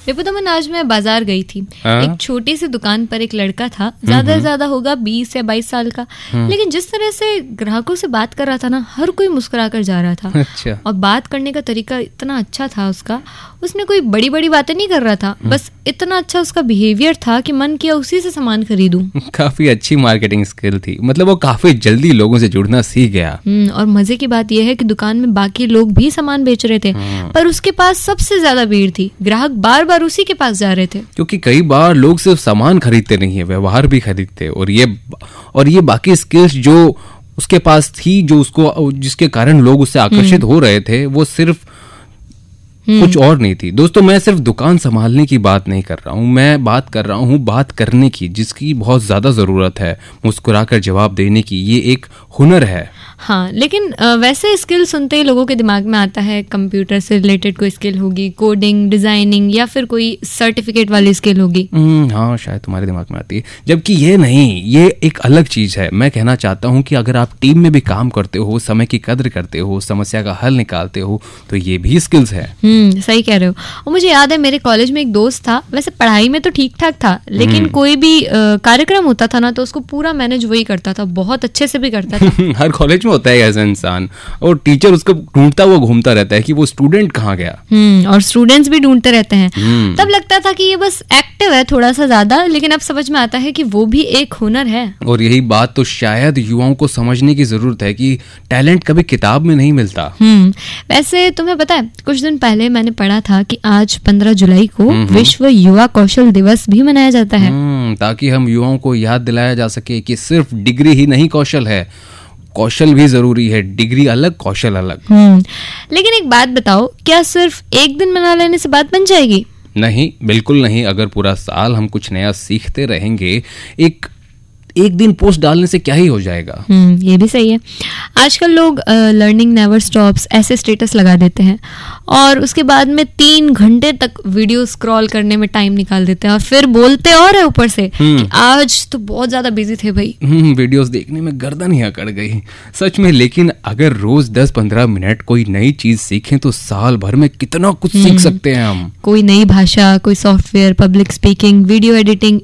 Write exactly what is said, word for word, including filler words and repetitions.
विपुतमन, आज मैं बाजार गई थी। हाँ? एक छोटी सी दुकान पर एक लड़का था, ज्यादा से ज्यादा होगा बीस या बाईस साल का, लेकिन जिस तरह से ग्राहकों से बात कर रहा था ना, हर कोई मुस्कुरा कर जा रहा था। अच्छा। और बात करने का तरीका इतना अच्छा था उसका, उसने कोई बड़ी बड़ी बातें नहीं कर रहा था, बस इतना अच्छा उसका बिहेवियर था कि मन किया उसी से सामान खरीदूं। काफी अच्छी मार्केटिंग स्किल थी, मतलब वो काफी जल्दी लोगों से जुड़ना सीख गया। और मजे की बात यह है कि दुकान में बाकी लोग भी सामान बेच रहे थे, पर उसके पास सबसे ज्यादा भीड़ थी। ग्राहक बार बार उसी के पास जा रहे थे। क्योंकि कई बार लोग सिर्फ सामान खरीदते नहीं है, व्यवहार भी खरीदते। और ये और ये बाकी स्किल्स जो उसके पास थी, जो उसको जिसके कारण लोग उससे आकर्षित हो रहे थे, वो सिर्फ कुछ और नहीं थी। दोस्तों, मैं सिर्फ दुकान संभालने की बात नहीं कर रहा हूँ, मैं बात कर रहा हूँ बात करने की, जिसकी बहुत ज्यादा जरूरत है। मुस्कुराकर जवाब देने की, ये एक हुनर है। हाँ, लेकिन वैसे स्किल सुनते ही लोगों के दिमाग में आता है कंप्यूटर से रिलेटेड कोई स्किल होगी, कोडिंग, डिजाइनिंग, या फिर कोई सर्टिफिकेट वाली स्किल होगी। हाँ, शायद तुम्हारे दिमाग में आती है, जबकि ये नहीं, ये एक अलग चीज है। मैं कहना चाहता हूँ कि अगर आप टीम में भी काम करते हो, समय की कद्र करते हो, समस्या का हल निकालते हो, तो ये भी स्किल्स है। हम्म सही कह रहे हो। और मुझे याद है, मेरे कॉलेज में एक दोस्त था, वैसे पढ़ाई में तो ठीक ठाक था, लेकिन कोई भी कार्यक्रम होता था ना, तो उसको पूरा मैनेज वही करता था, बहुत अच्छे से भी करता था। हर कॉलेज में होता है ऐसा इंसान, और टीचर उसको ढूंढता हुआ घूमता रहता है कि वो स्टूडेंट कहाँ गया। हम्म और स्टूडेंट्स भी ढूंढते रहते हैं। तब लगता था कि ये बस एक्टिव है थोड़ा सा ज्यादा, लेकिन अब समझ में आता है कि वो भी एक हुनर है। और यही बात तो शायद युवाओं को समझने की जरूरत है कि टैलेंट कभी किताब में नहीं मिलता। हम्म वैसे तुम्हें पता है, कुछ दिन पहले मैंने पढ़ा था कि आज पंद्रह जुलाई को विश्व युवा कौशल दिवस भी मनाया जाता है, ताकि हम युवाओं को याद दिलाया जा सके कि सिर्फ डिग्री ही नहीं कौशल है, कौशल भी जरूरी है। डिग्री अलग, कौशल अलग। हम्म लेकिन एक बात बताओ, क्या सिर्फ एक दिन मना लेने से बात बन जाएगी? नहीं, बिल्कुल नहीं। अगर पूरा साल हम कुछ नया सीखते रहेंगे, एक एक दिन पोस्ट डालने से क्या ही हो जाएगा। हम्म ये भी सही है। आजकल लोग लर्निंग नेवर स्टॉप्स ऐसे स्टेटस लगा देते हैं, और उसके बाद में तीन घंटे तक वीडियो स्क्रॉल करने में टाइम निकाल देते हैं, और फिर बोलते और है ऊपर से कि आज तो बहुत ज्यादा बिजी थे भाई। वीडियोस देखने में गर्दन ही अकड़ गई, सच में। लेकिन अगर रोज दस पंद्रह मिनट कोई नई चीज सीखें तो साल भर में कितना कुछ सीख सकते हैं हम। कोई नई भाषा, कोई software, public speaking, video editing,